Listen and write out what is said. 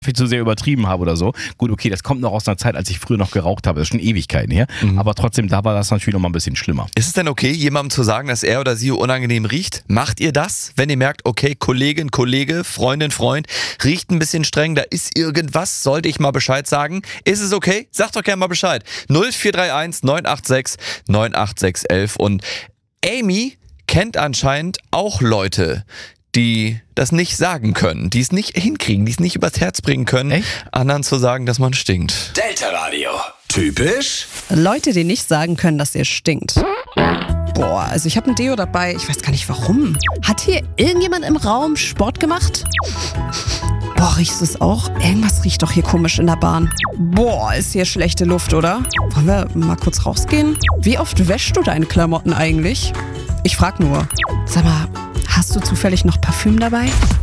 viel zu sehr übertrieben habe oder so. Gut, okay, das kommt noch aus einer Zeit, als ich früher noch geraucht habe. Das ist schon Ewigkeiten her. Aber trotzdem, da war das natürlich noch mal ein bisschen schlimmer. Ist es denn okay, jemandem zu sagen, dass er oder sie unangenehm riecht? Macht ihr das, wenn ihr merkt, okay, Kollegin, Kollege, Freundin, Freund, riecht ein bisschen streng, da ist irgendwas, sollte ich mal Bescheid sagen? Ist es okay? Sagt doch gerne mal Bescheid. 0431 986 98611. Und Amy kennt anscheinend auch Leute, die das nicht sagen können, die es nicht hinkriegen, die es nicht übers Herz bringen können, Echt? anderen zu sagen, dass man stinkt. Delta Radio. Typisch? Leute, die nicht sagen können, dass ihr stinkt. Boah, also ich habe ein Deo dabei, ich weiß gar nicht warum. Hat hier irgendjemand im Raum Sport gemacht? Boah, riechst du es auch? Irgendwas riecht doch hier komisch in der Bahn. Boah, ist hier schlechte Luft, oder? Wollen wir mal kurz rausgehen? Wie oft wäschst du deine Klamotten eigentlich? Ich frag nur. Sag mal, hast du zufällig noch Parfüm dabei?